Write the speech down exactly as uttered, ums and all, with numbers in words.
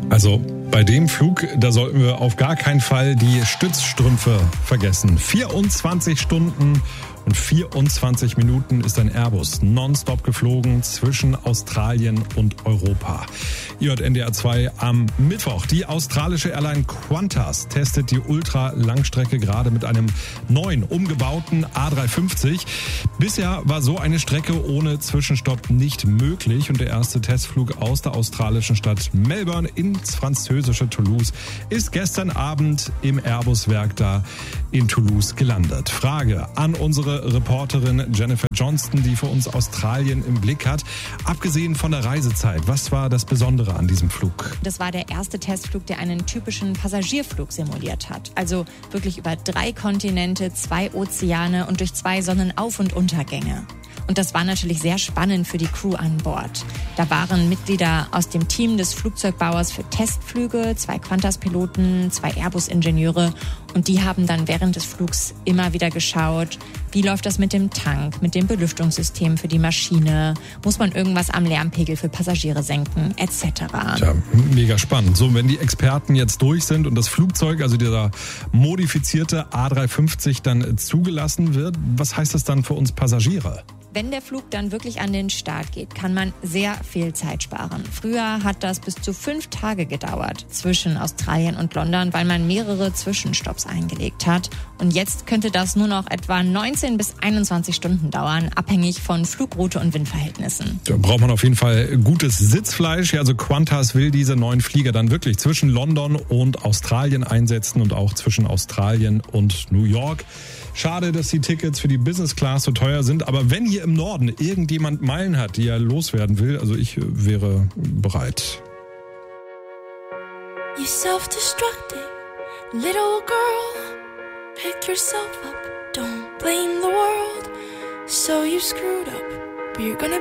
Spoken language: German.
Also bei dem Flug, da sollten wir auf gar keinen Fall die Stützstrümpfe vergessen. vierundzwanzig Stunden und vierundzwanzig Minuten ist ein Airbus nonstop geflogen zwischen Australien und Europa. Ihr hört N D R zwei am Mittwoch. Die australische Airline Qantas testet die Ultra-Langstrecke gerade mit einem neuen, umgebauten A drei fünfzig. Bisher war so eine Strecke ohne Zwischenstopp nicht möglich und der erste Testflug aus der australischen Stadt Melbourne ins französische Toulouse ist gestern Abend im Airbus-Werk da in Toulouse gelandet. Frage an unsere Reporterin Jennifer Johnston, die für uns Australien im Blick hat. Abgesehen von der Reisezeit, was war das Besondere an diesem Flug? Das war der erste Testflug, der einen typischen Passagierflug simuliert hat. Also wirklich über drei Kontinente, zwei Ozeane und durch zwei Sonnenauf- und Untergänge. Und das war natürlich sehr spannend für die Crew an Bord. Da waren Mitglieder aus dem Team des Flugzeugbauers für Testflüge, zwei Qantas-Piloten, zwei Airbus-Ingenieure. Und die haben dann während des Flugs immer wieder geschaut, wie läuft das mit dem Tank, mit dem Belüftungssystem für die Maschine, muss man irgendwas am Lärmpegel für Passagiere senken, et cetera. Tja, mega spannend. So, wenn die Experten jetzt durch sind und das Flugzeug, also dieser modifizierte A drei fünfzig, dann zugelassen wird, was heißt das dann für uns Passagiere? Wenn der Flug dann wirklich an den Start geht, kann man sehr viel Zeit sparen. Früher hat das bis zu fünf Tage gedauert zwischen Australien und London, weil man mehrere Zwischenstopps eingelegt hat. Und jetzt könnte das nur noch etwa neunzehn bis einundzwanzig Stunden dauern, abhängig von Flugroute und Windverhältnissen. Da braucht man auf jeden Fall gutes Sitzfleisch. Also Qantas will diese neuen Flieger dann wirklich zwischen London und Australien einsetzen und auch zwischen Australien und New York. Schade, dass die Tickets für die Business Class so teuer sind. Aber wenn hier im Norden irgendjemand Meilen hat, die er loswerden will, also ich wäre bereit. You self-destructing little girl, pick yourself up, don't blame the world. So you screwed up, but you're gonna